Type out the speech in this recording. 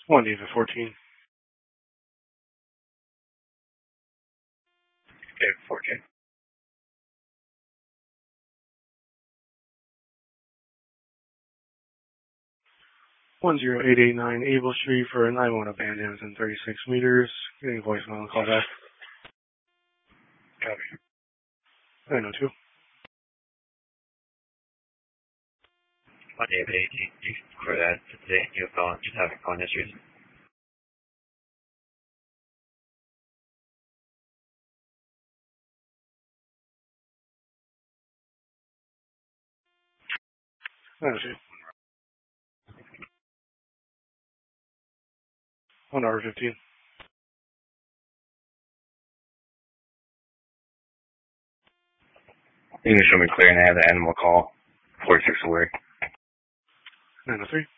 One David 14. David 14. 10889 Able Street for 911 abandoned within 36 meters. Getting voicemail and call back. Copy. 902. 1 David 18. You can record that today. You have phone, just having phone issues. $902. 1 hour 15. You can show me clear and I have the animal call. 46 away. 903.